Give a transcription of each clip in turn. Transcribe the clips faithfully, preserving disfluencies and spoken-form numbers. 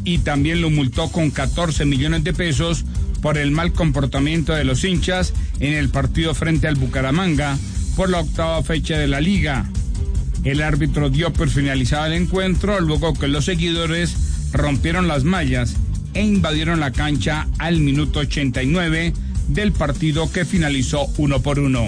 y también lo multó con catorce millones de pesos por el mal comportamiento de los hinchas en el partido frente al Bucaramanga por la octava fecha de la liga. El árbitro dio por finalizado el encuentro luego que los seguidores rompieron las mallas e invadieron la cancha al minuto ochenta y nueve del partido, que finalizó uno por uno.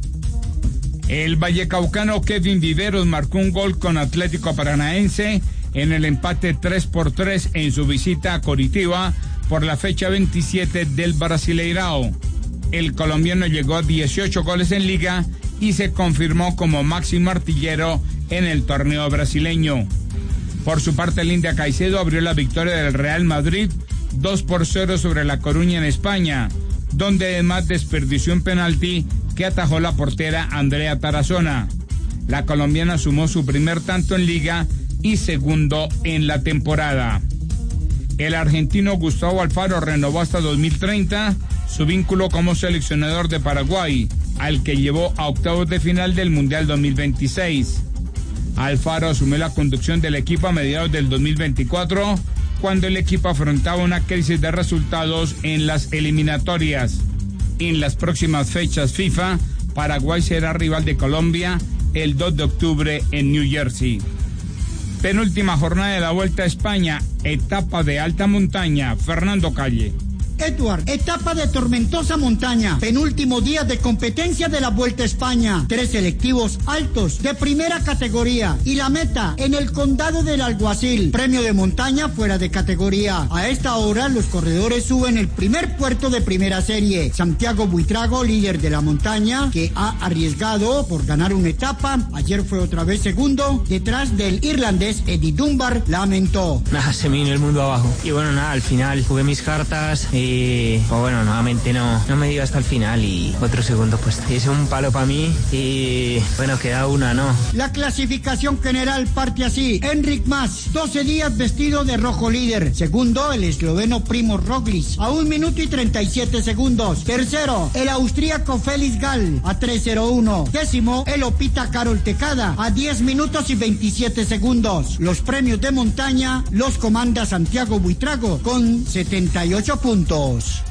El vallecaucano Kevin Viveros marcó un gol con Atlético Paranaense en el empate tres por tres en su visita a Coritiba por la fecha veintisiete del Brasileirao. El colombiano llegó a dieciocho goles en liga y se confirmó como máximo artillero en el torneo brasileño. Por su parte, el India Caicedo abrió la victoria del Real Madrid dos por cero sobre La Coruña en España, donde además desperdició un penalti que atajó la portera Andrea Tarazona. La colombiana sumó su primer tanto en liga y segundo en la temporada. El argentino Gustavo Alfaro renovó hasta dos mil treinta su vínculo como seleccionador de Paraguay, al que llevó a octavos de final del Mundial dos mil veintiséis. Alfaro asumió la conducción del equipo a mediados del dos mil veinticuatro, cuando el equipo afrontaba una crisis de resultados en las eliminatorias. En las próximas fechas FIFA, Paraguay será rival de Colombia el dos de octubre en New Jersey. Penúltima jornada de la Vuelta a España, etapa de alta montaña. Fernando Calle. Edward, etapa de tormentosa montaña, penúltimo día de competencia de la Vuelta a España, tres selectivos altos de primera categoría y la meta en el condado del Alguacil, premio de montaña fuera de categoría. A esta hora los corredores suben el primer puerto de primera serie. Santiago Buitrago, líder de la montaña, que ha arriesgado por ganar una etapa, ayer fue otra vez segundo, detrás del irlandés Eddie Dunbar, lamentó. Nada, se me vino el mundo abajo y bueno, nada, al final jugué mis cartas y Y pues bueno, nuevamente no, no me dio hasta el final y otro segundo puesto. Y es un palo para mí y bueno, queda una, ¿no? La clasificación general parte así. Enric Mas, doce días vestido de rojo líder. Segundo, el esloveno Primož Roglič, a un minuto y treinta y siete segundos. Tercero, el austríaco Félix Gall, a tres cero uno. Décimo, el opita Karol Tecada, a diez minutos y veintisiete segundos. Los premios de montaña los comanda Santiago Buitrago con setenta y ocho puntos.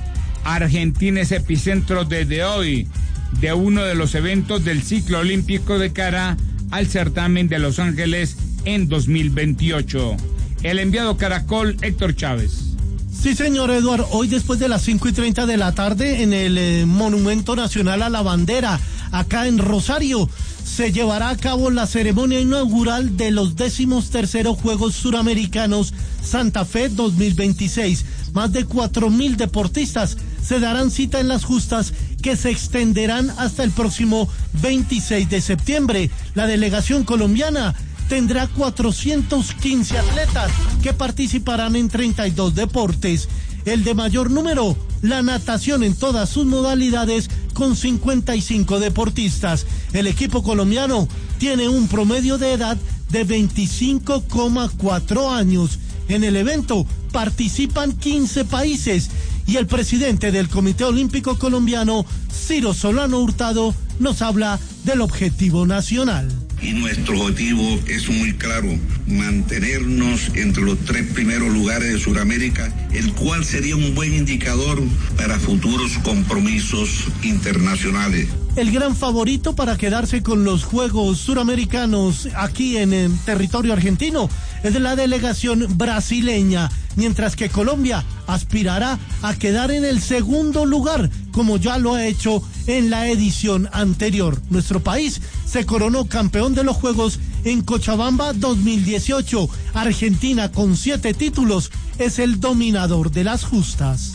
Argentina es epicentro desde hoy de uno de los eventos del ciclo olímpico de cara al certamen de Los Ángeles en dos mil veintiocho. El enviado Caracol, Héctor Chávez. Sí, señor Eduardo, hoy después de las cinco y treinta de la tarde en el eh, Monumento Nacional a la Bandera, acá en Rosario, se llevará a cabo la ceremonia inaugural de los décimos terceros Juegos Suramericanos Santa Fe dos mil veintiséis. Más de cuatro mil deportistas se darán cita en las justas que se extenderán hasta el próximo veintiséis de septiembre. La delegación colombiana tendrá cuatrocientos quince atletas que participarán en treinta y dos deportes. El de mayor número, la natación en todas sus modalidades, con cincuenta y cinco deportistas. El equipo colombiano tiene un promedio de edad de veinticinco coma cuatro años. En el evento participan quince países y el presidente del Comité Olímpico Colombiano, Ciro Solano Hurtado, nos habla del objetivo nacional. Y nuestro objetivo es muy claro, mantenernos entre los tres primeros lugares de Sudamérica, el cual sería un buen indicador para futuros compromisos internacionales. El gran favorito para quedarse con los Juegos Suramericanos aquí en el territorio argentino es la delegación brasileña, mientras que Colombia aspirará a quedar en el segundo lugar, como ya lo ha hecho en la edición anterior. Nuestro país se coronó campeón de los Juegos en Cochabamba dos mil dieciocho. Argentina, con siete títulos, es el dominador de las justas.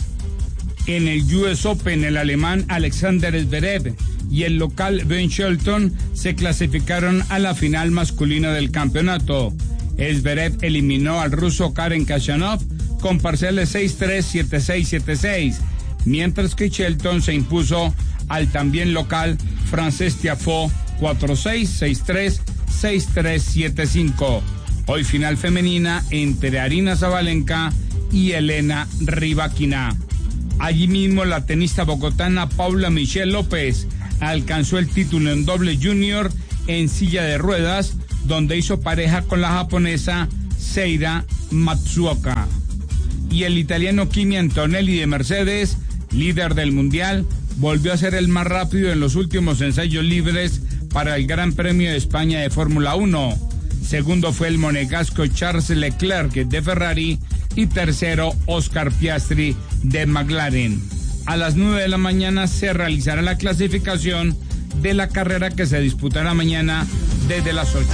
En el U S Open, el alemán Alexander Zverev y el local Ben Shelton se clasificaron a la final masculina del campeonato. Zverev eliminó al ruso Karen Khachanov con parciales seis tres, siete seis, siete seis, mientras que Shelton se impuso al también local francés Tiafoe cuatro seis, seis tres, seis tres, siete cinco. Hoy final femenina entre Arina Zabalenka y Elena Rybakina. Allí mismo la tenista bogotana Paula Michelle López alcanzó el título en doble junior en silla de ruedas, donde hizo pareja con la japonesa Seira Matsuoka. Y el italiano Kimi Antonelli de Mercedes, líder del Mundial, volvió a ser el más rápido en los últimos ensayos libres para el Gran Premio de España de Fórmula uno. Segundo fue el monegasco Charles Leclerc de Ferrari y tercero Oscar Piastri de McLaren. A las nueve de la mañana se realizará la clasificación de la carrera que se disputará mañana desde las ocho.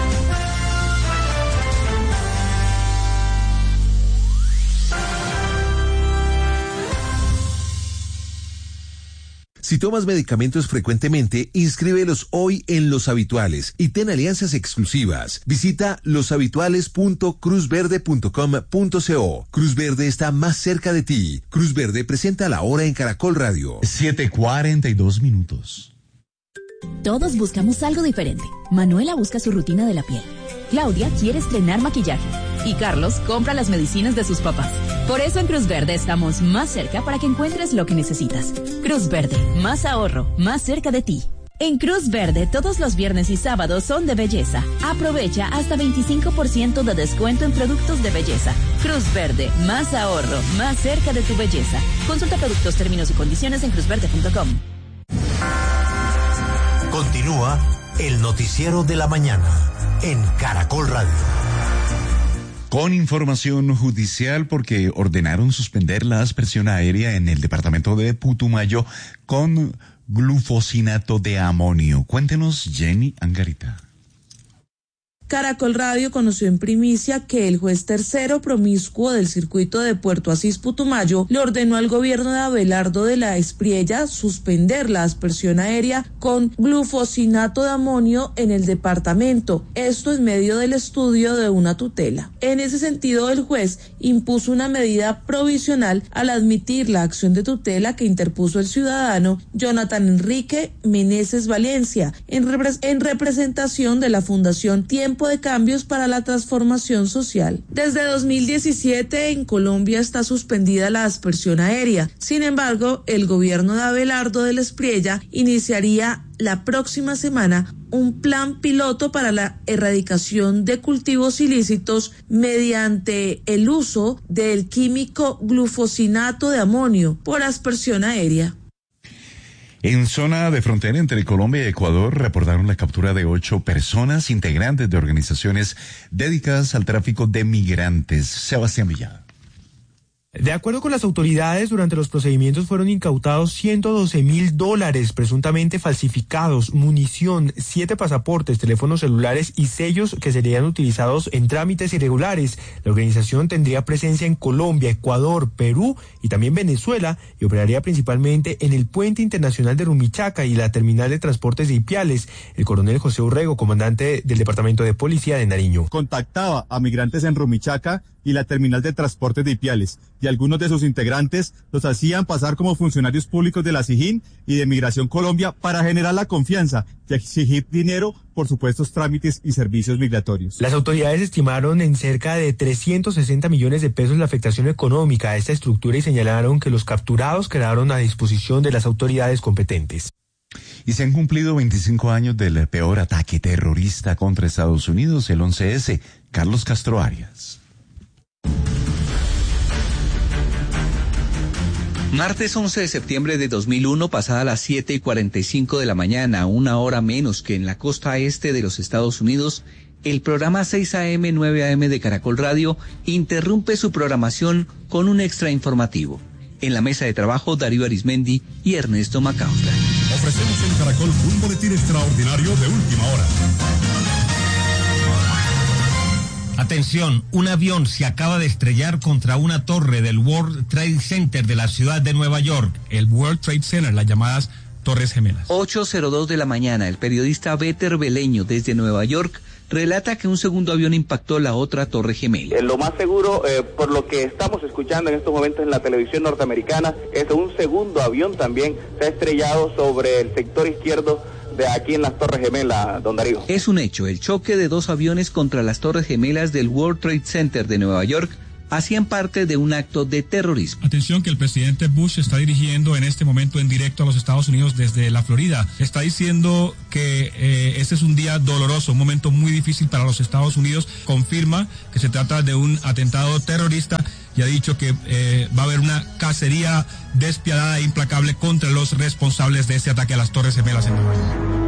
Si tomas medicamentos frecuentemente, inscríbelos hoy en Los Habituales y ten alianzas exclusivas. Visita los habituales punto cruz verde punto com punto co. Cruz Verde está más cerca de ti. Cruz Verde presenta la hora en Caracol Radio. siete cuarenta y dos minutos. Todos buscamos algo diferente. Manuela busca su rutina de la piel. Claudia quiere estrenar maquillaje. Y Carlos compra las medicinas de sus papás. Por eso en Cruz Verde estamos más cerca para que encuentres lo que necesitas. Cruz Verde, más ahorro, más cerca de ti. En Cruz Verde, todos los viernes y sábados son de belleza. Aprovecha hasta veinticinco por ciento de descuento en productos de belleza. Cruz Verde, más ahorro, más cerca de tu belleza. Consulta productos, términos y condiciones en cruz verde punto com. Continúa el noticiero de la mañana en Caracol Radio. Con información judicial porque ordenaron suspender la aspersión aérea en el departamento de Putumayo con glufosinato de amonio. Cuéntenos, Jenny Angarita. Caracol Radio conoció en primicia que el juez tercero promiscuo del circuito de Puerto Asís Putumayo le ordenó al gobierno de Abelardo de la Espriella suspender la aspersión aérea con glufosinato de amonio en el departamento, esto en medio del estudio de una tutela. En ese sentido, el juez impuso una medida provisional al admitir la acción de tutela que interpuso el ciudadano Jonathan Enrique Meneses Valencia en, repre- en representación de la Fundación Tiempo de Cambios para la Transformación Social. Desde dos mil diecisiete en Colombia está suspendida la aspersión aérea. Sin embargo, el gobierno de Abelardo de la Espriella iniciaría la próxima semana un plan piloto para la erradicación de cultivos ilícitos mediante el uso del químico glufosinato de amonio por aspersión aérea. En zona de frontera entre Colombia y Ecuador reportaron la captura de ocho personas integrantes de organizaciones dedicadas al tráfico de migrantes. Sebastián Villada. De acuerdo con las autoridades, durante los procedimientos fueron incautados ciento doce mil dólares presuntamente falsificados, munición, siete pasaportes, teléfonos celulares y sellos que serían utilizados en trámites irregulares. La organización tendría presencia en Colombia, Ecuador, Perú y también Venezuela y operaría principalmente en el puente internacional de Rumichaca y la terminal de transportes de Ipiales. El coronel José Urrego, comandante del Departamento de Policía de Nariño. Contactaba a migrantes en Rumichaca y la terminal de transportes de Ipiales, y algunos de sus integrantes los hacían pasar como funcionarios públicos de la SIJIN y de Migración Colombia para generar la confianza y exigir dinero por supuestos trámites y servicios migratorios. Las autoridades estimaron en cerca de trescientos sesenta millones de pesos la afectación económica a esta estructura y señalaron que los capturados quedaron a disposición de las autoridades competentes. Y se han cumplido veinticinco años del peor ataque terrorista contra Estados Unidos, el once ese. Carlos Castro Arias. Martes once de septiembre de dos mil uno, pasada las siete y cuarenta y cinco de la mañana, una hora menos que en la costa este de los Estados Unidos, el programa seis a eme nueve a eme de Caracol Radio interrumpe su programación con un extra informativo. En la mesa de trabajo, Darío Arismendi y Ernesto Macausla. Ofrecemos en Caracol un boletín extraordinario de última hora. Atención, un avión se acaba de estrellar contra una torre del World Trade Center de la ciudad de Nueva York. El World Trade Center, las llamadas Torres Gemelas. ocho cero dos de la mañana, el periodista Better Beleño desde Nueva York relata que un segundo avión impactó la otra torre gemela. Eh, lo más seguro, eh, por lo que estamos escuchando en estos momentos en la televisión norteamericana, es que un segundo avión también se ha estrellado sobre el sector izquierdo de aquí en las Torres Gemelas, don Darío. Es un hecho, el choque de dos aviones contra las Torres Gemelas del World Trade Center de Nueva York hacían parte de un acto de terrorismo. Atención que el presidente Bush está dirigiendo en este momento en directo a los Estados Unidos desde la Florida. Está diciendo que eh, este es un día doloroso, un momento muy difícil para los Estados Unidos. Confirma que se trata de un atentado terrorista y ha dicho que eh, va a haber una cacería despiadada e implacable contra los responsables de este ataque a las Torres Gemelas en Nueva York.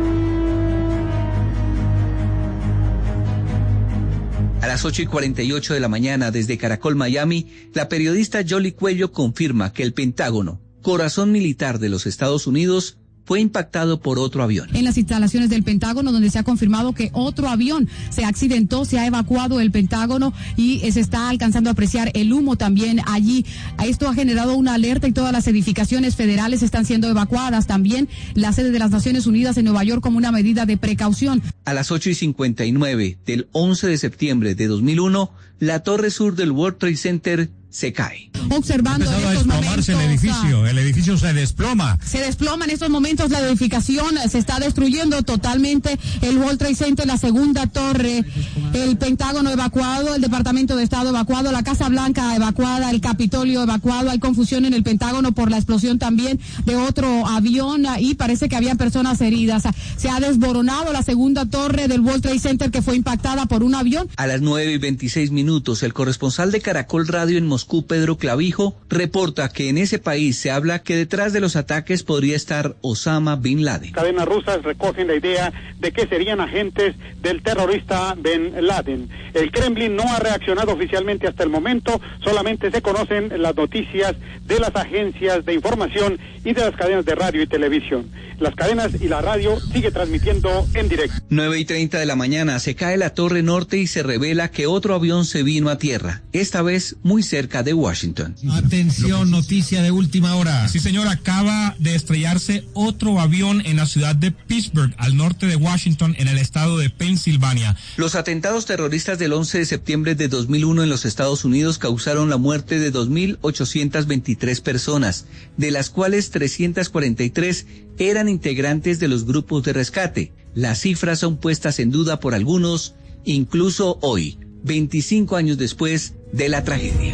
A las ocho y cuarenta y ocho de la mañana, desde Caracol, Miami, la periodista Yoli Cuello confirma que el Pentágono, corazón militar de los Estados Unidos, fue impactado por otro avión. En las instalaciones del Pentágono, donde se ha confirmado que otro avión se accidentó, se ha evacuado el Pentágono y se está alcanzando a apreciar el humo también allí. Esto ha generado una alerta y todas las edificaciones federales están siendo evacuadas. También la sede de las Naciones Unidas en Nueva York como una medida de precaución. A las ocho y cincuenta y nueve del once de septiembre de dos mil uno, la torre sur del World Trade Center se cae. Observando en estos a desplomarse momentos, el edificio, el edificio se desploma. Se desploma en estos momentos la edificación, se está destruyendo totalmente el World Trade Center, la segunda torre, el Pentágono evacuado, el Departamento de Estado evacuado, la Casa Blanca evacuada, el Capitolio evacuado. Hay confusión en el Pentágono por la explosión también de otro avión y parece que había personas heridas. Se ha desboronado la segunda torre del World Trade Center que fue impactada por un avión. A las nueve y veintiséis minutos, el corresponsal de Caracol Radio en Moscú, Pedro Clavijo, reporta que en ese país se habla que detrás de los ataques podría estar Osama Bin Laden. Cadenas rusas recogen la idea de que serían agentes del terrorista Bin Laden. El Kremlin no ha reaccionado oficialmente hasta el momento, solamente se conocen las noticias de las agencias de información y de las cadenas de radio y televisión. Las cadenas y la radio sigue transmitiendo en directo. nueve y treinta de la mañana se cae la torre norte y se revela que otro avión se vino a tierra, esta vez muy cerca de Washington. Atención, noticia de última hora. Sí, señor, acaba de estrellarse otro avión en la ciudad de Pittsburgh, al norte de Washington, en el estado de Pensilvania. Los atentados terroristas del once de septiembre de dos mil uno en los Estados Unidos causaron la muerte de dos mil ochocientas veintitrés personas, de las cuales trescientas cuarenta y tres eran integrantes de los grupos de rescate. Las cifras son puestas en duda por algunos, incluso hoy, veinticinco años después de la tragedia.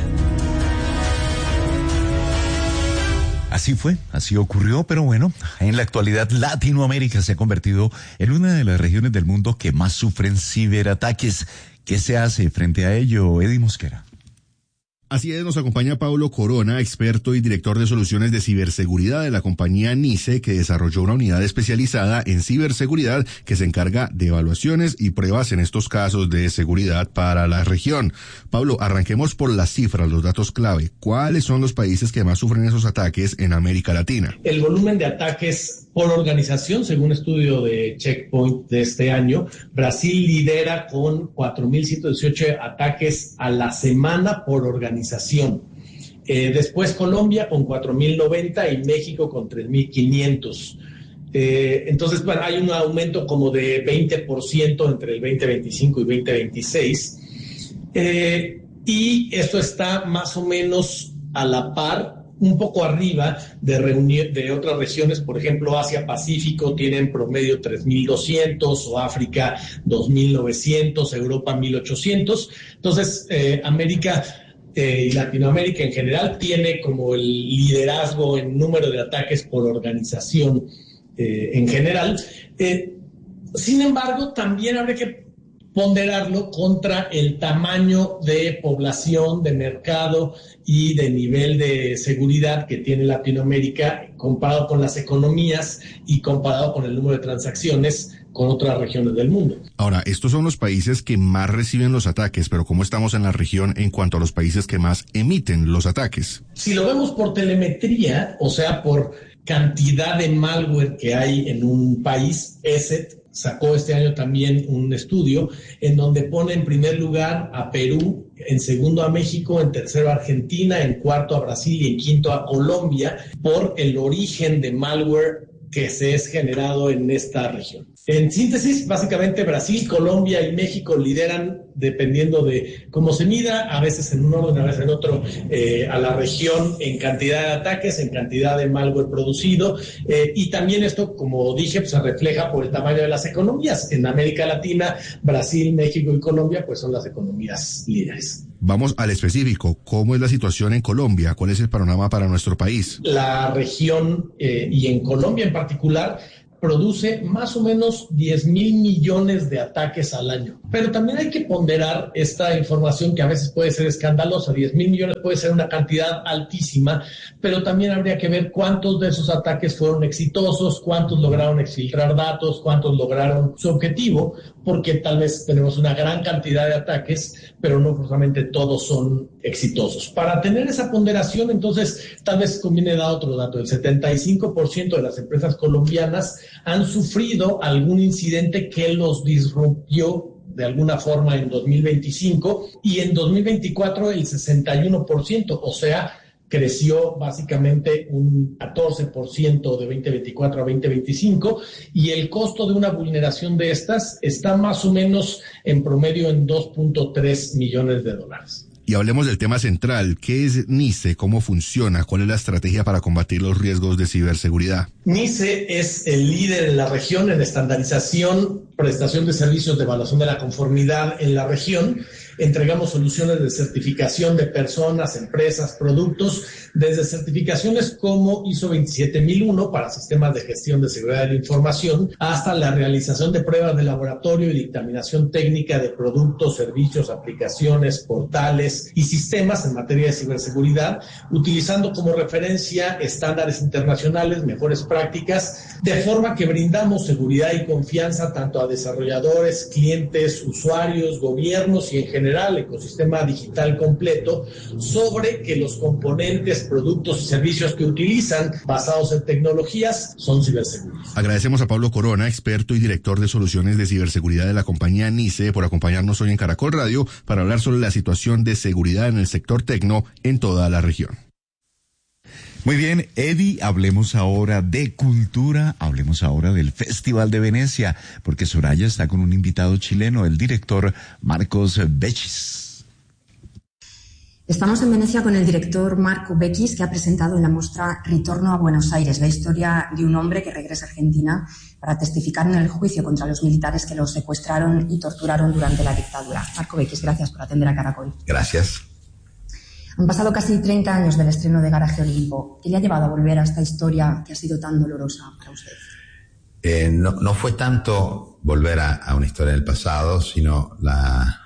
Así fue, así ocurrió, pero bueno, en la actualidad Latinoamérica se ha convertido en una de las regiones del mundo que más sufren ciberataques. ¿Qué se hace frente a ello, Eddie Mosquera? Así es, nos acompaña Pablo Corona, experto y director de soluciones de ciberseguridad de la compañía NICE, que desarrolló una unidad especializada en ciberseguridad que se encarga de evaluaciones y pruebas en estos casos de seguridad para la región. Pablo, arranquemos por las cifras, los datos clave. ¿Cuáles son los países que más sufren esos ataques en América Latina? El volumen de ataques por organización, según estudio de Checkpoint de este año, Brasil lidera con cuatro mil ciento dieciocho ataques a la semana por organización. Eh, después Colombia con cuatro mil noventa y México con tres mil quinientos. Eh, entonces, bueno, hay un aumento como de veinte por ciento entre el veinte veinticinco y veinte veintiséis. Eh, y esto está más o menos a la par, un poco arriba de, reuni- de otras regiones, por ejemplo, Asia-Pacífico tiene en promedio tres mil doscientos, o África dos mil novecientos, Europa mil ochocientos. Entonces, eh, América eh, y Latinoamérica en general tiene como el liderazgo en número de ataques por organización eh, en general. Eh, sin embargo, también habría que ponderarlo contra el tamaño de población, de mercado y de nivel de seguridad que tiene Latinoamérica comparado con las economías y comparado con el número de transacciones con otras regiones del mundo. Ahora, estos son los países que más reciben los ataques, pero ¿cómo estamos en la región en cuanto a los países que más emiten los ataques? Si lo vemos por telemetría, o sea, por cantidad de malware que hay en un país, E S E T sacó este año también un estudio en donde pone en primer lugar a Perú, en segundo a México, en tercero a Argentina, en cuarto a Brasil y en quinto a Colombia por el origen de malware que se es generado en esta región. En síntesis, básicamente Brasil, Colombia y México lideran, dependiendo de cómo se mida, a veces en un orden, a veces en otro, eh, a la región en cantidad de ataques, en cantidad de malware producido, eh, y también esto, como dije, pues, se refleja por el tamaño de las economías. En América Latina, Brasil, México y Colombia, pues son las economías líderes. Vamos al específico. ¿Cómo es la situación en Colombia? ¿Cuál es el panorama para nuestro país? La región, eh, y en Colombia en particular, produce más o menos diez mil millones de ataques al año. Pero también hay que ponderar esta información que a veces puede ser escandalosa. diez mil millones puede ser una cantidad altísima, pero también habría que ver cuántos de esos ataques fueron exitosos, cuántos lograron exfiltrar datos, cuántos lograron su objetivo, porque tal vez tenemos una gran cantidad de ataques, pero no forzosamente todos son exitosos. Para tener esa ponderación, entonces, tal vez conviene dar otro dato. El setenta y cinco por ciento de las empresas colombianas han sufrido algún incidente que los disrumpió de alguna forma en dos mil veinticinco, y en dos mil veinticuatro el sesenta y uno por ciento, o sea, creció básicamente un catorce por ciento de veinte veinticuatro a veinte veinticinco, y el costo de una vulneración de estas está más o menos en promedio en dos punto tres millones de dólares. Y hablemos del tema central. ¿Qué es NICE? ¿Cómo funciona? ¿Cuál es la estrategia para combatir los riesgos de ciberseguridad? NICE es el líder en la región en estandarización, prestación de servicios de evaluación de la conformidad en la región. Entregamos soluciones de certificación de personas, empresas, productos, desde certificaciones como I S O veintisiete mil uno para sistemas de gestión de seguridad de la información, hasta la realización de pruebas de laboratorio y dictaminación técnica de productos, servicios, aplicaciones, portales y sistemas en materia de ciberseguridad, utilizando como referencia estándares internacionales, mejores prácticas, de forma que brindamos seguridad y confianza tanto a desarrolladores, clientes, usuarios, gobiernos y en general general, ecosistema digital completo, sobre que los componentes, productos y servicios que utilizan basados en tecnologías son ciberseguros. Agradecemos a Pablo Corona, experto y director de soluciones de ciberseguridad de la compañía NICE, por acompañarnos hoy en Caracol Radio para hablar sobre la situación de seguridad en el sector tecno en toda la región. Muy bien, Eddie, hablemos ahora de cultura, hablemos ahora del Festival de Venecia, porque Soraya está con un invitado chileno, el director Marcos Bechis. Estamos en Venecia con el director Marco Bechis, que ha presentado en la muestra Ritorno a Buenos Aires, la historia de un hombre que regresa a Argentina para testificar en el juicio contra los militares que lo secuestraron y torturaron durante la dictadura. Marco Bechis, gracias por atender a Caracol. Gracias. Han pasado casi treinta años del estreno de Garaje Olimpo. ¿Qué le ha llevado a volver a esta historia que ha sido tan dolorosa para usted? Eh, no, no fue tanto volver a, a una historia del pasado, sino la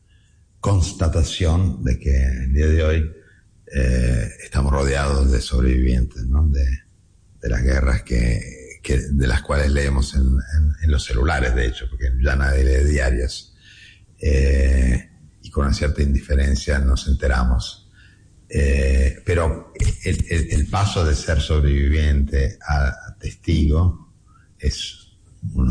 constatación de que el día de hoy eh, estamos rodeados de sobrevivientes, ¿no? de, de las guerras que, que, de las cuales leemos en, en, en los celulares, de hecho, porque ya nadie lee diarios. Eh, y con una cierta indiferencia nos enteramos. Eh, pero el, el, el paso de ser sobreviviente a, a testigo es un,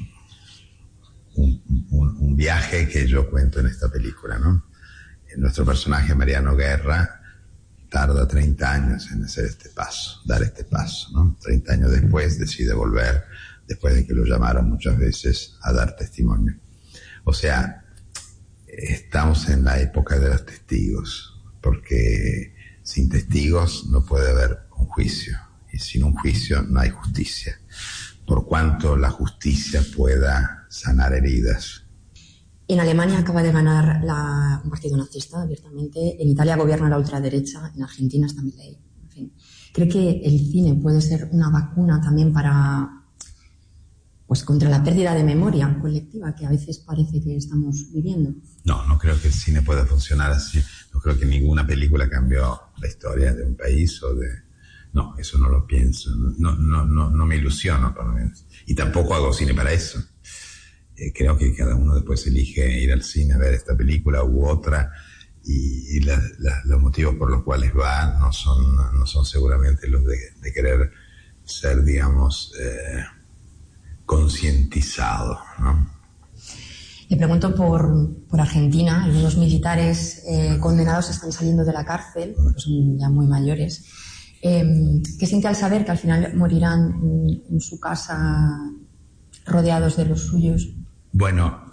un, un, un viaje que yo cuento en esta película, ¿no? Nuestro personaje, Mariano Guerra, tarda treinta años en hacer este paso, dar este paso, ¿no? treinta años después decide volver, después de que lo llamaron muchas veces a dar testimonio. O sea, estamos en la época de los testigos, porque sin testigos no puede haber un juicio, y sin un juicio no hay justicia, por cuanto la justicia pueda sanar heridas. En Alemania acaba de ganar la, un partido nazista abiertamente, en Italia gobierna la ultraderecha, en Argentina está Milei. En fin, ¿cree que el cine puede ser una vacuna también para, pues, contra la pérdida de memoria colectiva que a veces parece que estamos viviendo? No, no creo que el cine pueda funcionar así. No creo que ninguna película cambió la historia de un país o de... No, eso no lo pienso. No, no, no, no me ilusiono, por lo menos. Y tampoco hago cine para eso. Eh, creo que cada uno después elige ir al cine a ver esta película u otra, y, y la, la, los motivos por los cuales va no son, no son seguramente los de, de querer ser, digamos, eh, concientizado, ¿no? Le pregunto por, por Argentina. Algunos militares eh, condenados están saliendo de la cárcel, porque son ya muy mayores. Eh, ¿Qué siente al saber que al final morirán en, en su casa rodeados de los suyos? Bueno,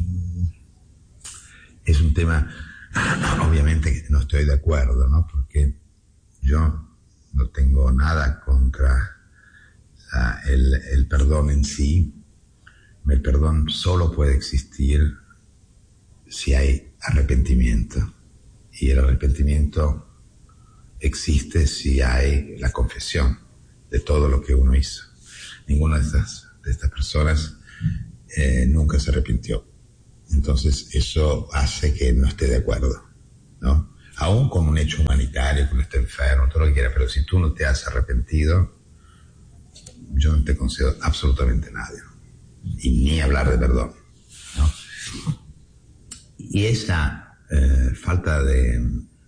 es un tema, obviamente que no estoy de acuerdo, ¿no? Porque yo no tengo nada contra o sea, el, el perdón en sí. El perdón solo puede existir si hay arrepentimiento, y el arrepentimiento existe si hay la confesión de todo lo que uno hizo. Ninguna de estas de estas personas eh, nunca se arrepintió. Entonces eso hace que no esté de acuerdo, ¿no? Aún con un hecho humanitario, que uno esté enfermo, todo lo que quiera, pero si tú no te has arrepentido, yo no te concedo absolutamente nada. Y ni hablar de perdón, ¿no? Y esa eh, falta de,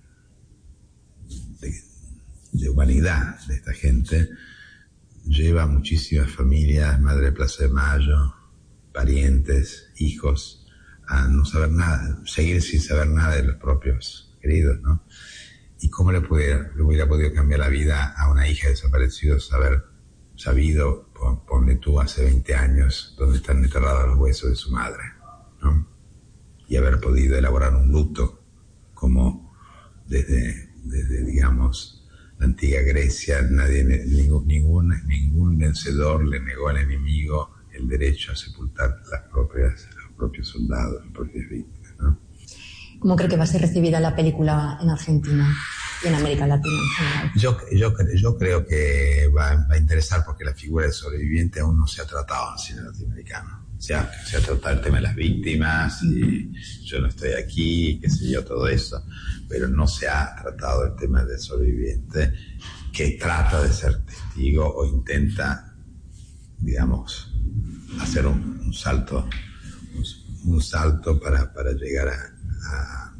de, de humanidad de esta gente lleva a muchísimas familias, Madre de Plaza de Mayo, parientes, hijos, a no saber nada, seguir sin saber nada de los propios queridos, ¿no? ¿Y cómo le, pudiera, le hubiera podido cambiar la vida a una hija desaparecida haber sabido, pon, ponle tú, hace veinte años, dónde están enterrados los huesos de su madre, ¿no? Y haber podido elaborar un luto como desde, desde digamos, la antigua Grecia, nadie, ningún, ningún, ningún vencedor le negó al enemigo el derecho a sepultar las propias, los propios soldados, las propias víctimas, ¿no? ¿Cómo cree que va a ser recibida la película en Argentina y en América Latina en general? Yo, yo, yo creo que va, va a interesar porque la figura del sobreviviente aún no se ha tratado en el cine latinoamericano. Se ha, se ha tratado el tema de las víctimas y yo no estoy aquí, qué sé yo, todo eso, pero no se ha tratado el tema del sobreviviente que trata de ser testigo o intenta, digamos, hacer un, un salto, un, un salto para, para llegar a A,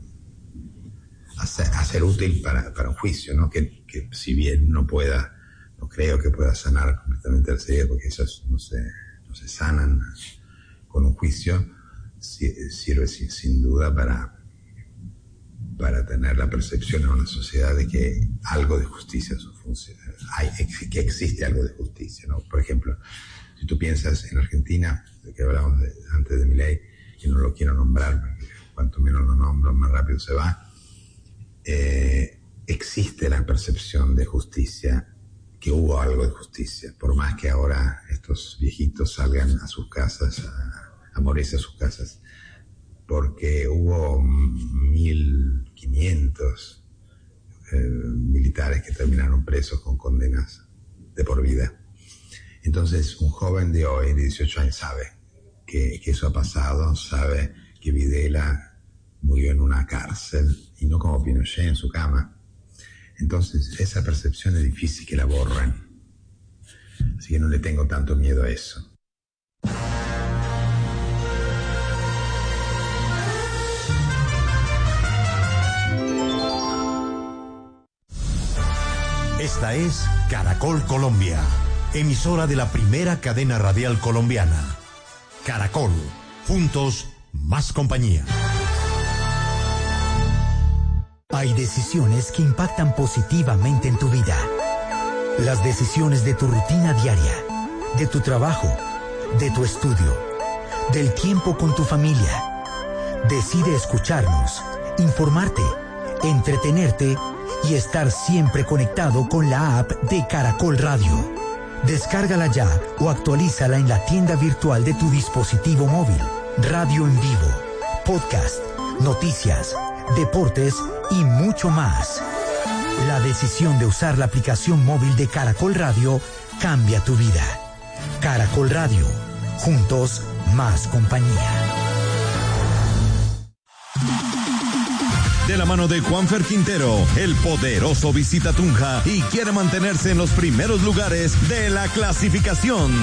a, ser, a ser útil para, para un juicio, ¿no? Que, que si bien no pueda, no creo que pueda sanar completamente al ceguero, porque esos no se, no se sanan con un juicio, sirve sin, sin duda para, para tener la percepción en una sociedad de que algo de justicia funciona, hay, que existe algo de justicia, ¿no? Por ejemplo, si tú piensas en Argentina, de que hablamos de, antes de Milei, que no lo quiero nombrar, porque cuanto menos lo nombro, más rápido se va, eh, existe la percepción de justicia, que hubo algo de justicia, por más que ahora estos viejitos salgan a sus casas, a, a morirse a sus casas, porque hubo mil quinientos eh, militares que terminaron presos con condenas de por vida. Entonces, un joven de hoy, de dieciocho años, sabe que, que eso ha pasado, sabe que Videla murió en una cárcel y no como Pinochet en su cama. Entonces esa percepción es difícil que la borren, así que no le tengo tanto miedo a eso. Esta es Caracol Colombia, emisora de la primera cadena radial colombiana. Caracol, juntos más compañía. Hay decisiones que impactan positivamente en tu vida. Las decisiones de tu rutina diaria, de tu trabajo, de tu estudio, del tiempo con tu familia. Decide escucharnos, informarte, entretenerte y estar siempre conectado con la app de Caracol Radio. Descárgala ya o actualízala en la tienda virtual de tu dispositivo móvil. Radio en vivo, podcast, noticias, deportes y mucho más. La decisión de usar la aplicación móvil de Caracol Radio cambia tu vida. Caracol Radio, juntos más compañía. De la mano de Juanfer Quintero, el poderoso visita Tunja y quiere mantenerse en los primeros lugares de la clasificación.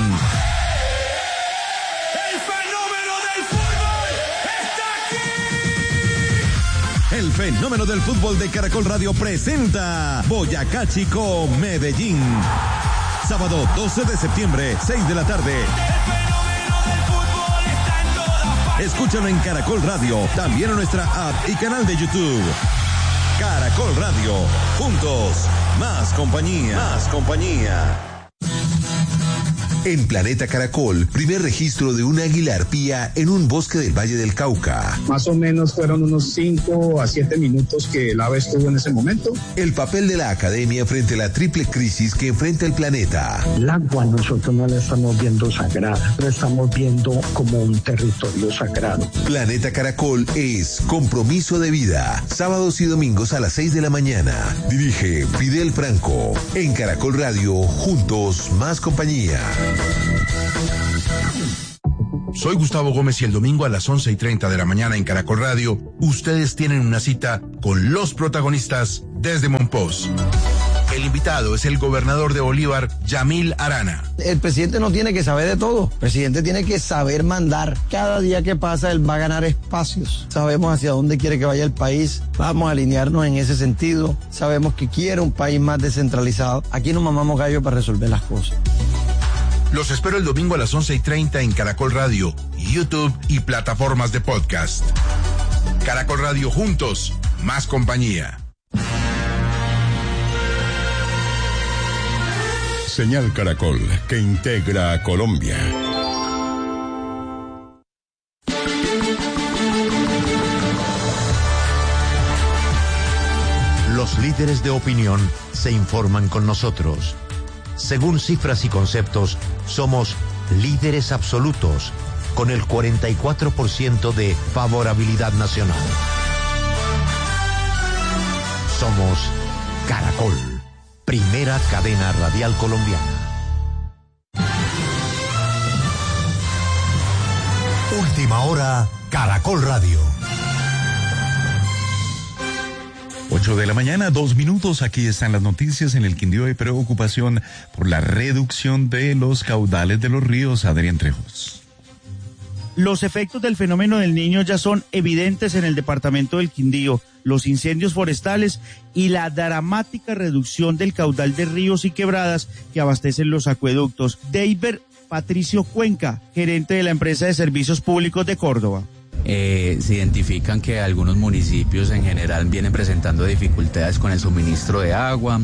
El fenómeno del fútbol de Caracol Radio presenta Boyacá Chico Medellín. Sábado doce de septiembre, seis de la tarde. Escúchalo en Caracol Radio, también en nuestra app y canal de YouTube. Caracol Radio, juntos, más compañía, más compañía. En Planeta Caracol, primer registro de una águila arpía en un bosque del Valle del Cauca. Más o menos fueron unos cinco a siete minutos que el ave estuvo en ese momento. El papel de la academia frente a la triple crisis que enfrenta el planeta. El agua nosotros no la estamos viendo sagrada, la estamos viendo como un territorio sagrado. Planeta Caracol es compromiso de vida. Sábados y domingos a las seis de la mañana. Dirige Fidel Franco. En Caracol Radio, juntos, más compañía. Soy Gustavo Gómez y el domingo a las once y treinta de la mañana en Caracol Radio, ustedes tienen una cita con los protagonistas desde Monpós. El invitado es el gobernador de Bolívar, Yamil Arana. El presidente no tiene que saber de todo. El presidente tiene que saber mandar. Cada día que pasa, él va a ganar espacios. Sabemos hacia dónde quiere que vaya el país. Vamos a alinearnos en ese sentido. Sabemos que quiere un país más descentralizado. Aquí nos mamamos gallo para resolver las cosas. Los espero el domingo a las once y treinta en Caracol Radio, YouTube y plataformas de podcast. Caracol Radio, juntos, más compañía. Señal Caracol, que integra a Colombia. Los líderes de opinión se informan con nosotros. Según cifras y conceptos, somos líderes absolutos, con el cuarenta y cuatro por ciento de favorabilidad nacional. Somos Caracol, primera cadena radial colombiana. Última hora, Caracol Radio. ocho de la mañana, dos minutos. Aquí están las noticias. En el Quindío hay preocupación por la reducción de los caudales de los ríos. Adrián Trejos. Los efectos del fenómeno del Niño ya son evidentes en el departamento del Quindío. Los incendios forestales y la dramática reducción del caudal de ríos y quebradas que abastecen los acueductos. Deiber Patricio Cuenca, gerente de la empresa de servicios públicos de Córdoba. Eh, se identifican que algunos municipios en general vienen presentando dificultades con el suministro de agua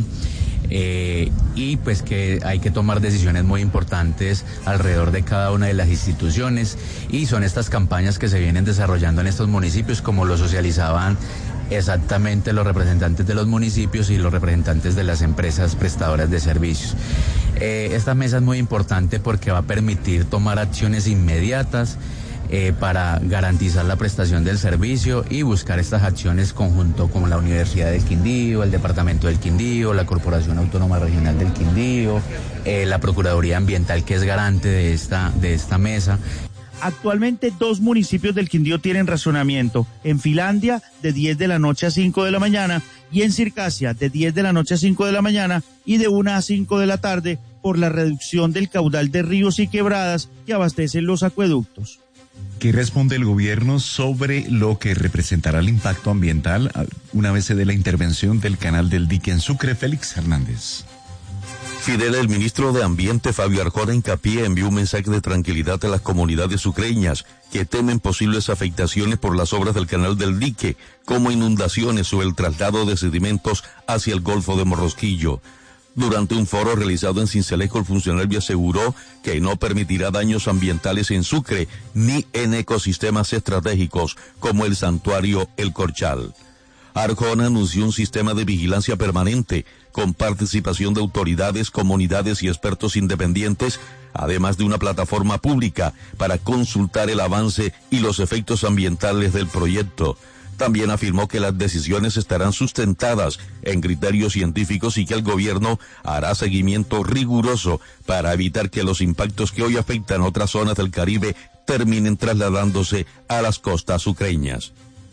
eh, y pues que hay que tomar decisiones muy importantes alrededor de cada una de las instituciones, y son estas campañas que se vienen desarrollando en estos municipios, como lo socializaban exactamente los representantes de los municipios y los representantes de las empresas prestadoras de servicios. Eh, esta mesa es muy importante porque va a permitir tomar acciones inmediatas Eh, para garantizar la prestación del servicio y buscar estas acciones conjunto con la Universidad del Quindío, el Departamento del Quindío, la Corporación Autónoma Regional del Quindío, eh, la Procuraduría Ambiental, que es garante de esta, de esta mesa. Actualmente dos municipios del Quindío tienen racionamiento: en Finlandia de diez de la noche a cinco de la mañana y en Circasia de diez de la noche a cinco de la mañana y de una a cinco de la tarde, por la reducción del caudal de ríos y quebradas que abastecen los acueductos. ¿Qué responde el gobierno sobre lo que representará el impacto ambiental una vez se dé la intervención del canal del dique en Sucre? Félix Hernández. Fidel, el ministro de Ambiente, Fabio Arjona Hincapié, envió un mensaje de tranquilidad a las comunidades sucreñas que temen posibles afectaciones por las obras del canal del dique, como inundaciones o el traslado de sedimentos hacia el Golfo de Morrosquillo. Durante un foro realizado en Sincelejo, el funcionario aseguró que no permitirá daños ambientales en Sucre ni en ecosistemas estratégicos como el santuario El Corchal. Arjona anunció un sistema de vigilancia permanente con participación de autoridades, comunidades y expertos independientes, además de una plataforma pública para consultar el avance y los efectos ambientales del proyecto. También afirmó que las decisiones estarán sustentadas en criterios científicos y que el gobierno hará seguimiento riguroso para evitar que los impactos que hoy afectan otras zonas del Caribe terminen trasladándose a las costas sucreñas.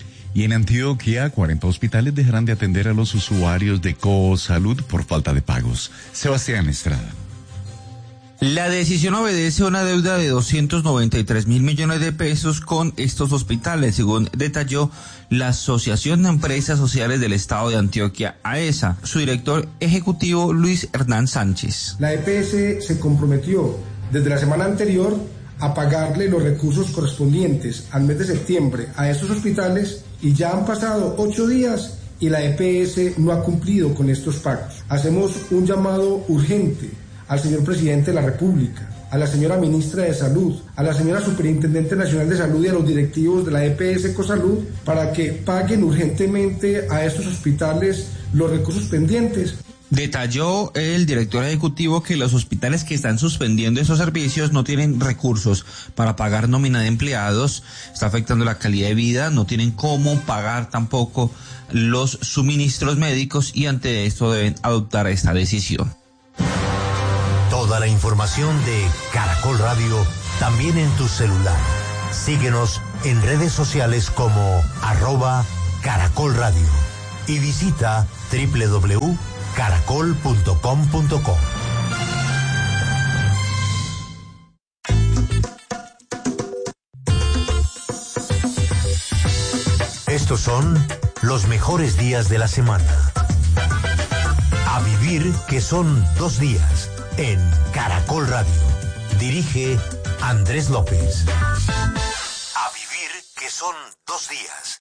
Y en Antioquia, cuarenta hospitales dejarán de atender a los usuarios de Cosalud por falta de pagos. Sebastián Estrada. La decisión obedece a una deuda de doscientos noventa y tres mil millones de pesos con estos hospitales, según detalló la Asociación de Empresas Sociales del Estado de Antioquia, AESA. Su director ejecutivo, Luis Hernán Sánchez. La E P S se comprometió desde la semana anterior a pagarle los recursos correspondientes al mes de septiembre a estos hospitales, y ya han pasado ocho días y la E P S no ha cumplido con estos pagos. Hacemos un llamado urgente al señor presidente de la República, a la señora ministra de Salud, a la señora Superintendente Nacional de Salud y a los directivos de la E P S Cosalud para que paguen urgentemente a estos hospitales los recursos pendientes. Detalló el director ejecutivo que los hospitales que están suspendiendo esos servicios no tienen recursos para pagar nómina de empleados, está afectando la calidad de vida, no tienen cómo pagar tampoco los suministros médicos y ante esto deben adoptar esta decisión. Toda la información de Caracol Radio también en tu celular. Síguenos en redes sociales como arroba Caracol Radio y visita doble u doble u doble u punto caracol punto com punto co. Estos son los mejores días de la semana. A vivir que son dos días en Caracol Radio. Dirige Andrés López. A vivir que son dos días.